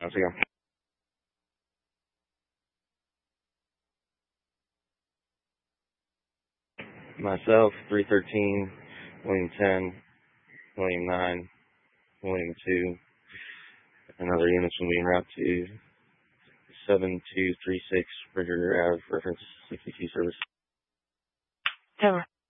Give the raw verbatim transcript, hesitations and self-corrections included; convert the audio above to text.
How's it going? Myself, three thirteen, William ten, William nine, William two. Another unit's will be en route to seven two three six Bridger Ave, reference sixty-two service. Over.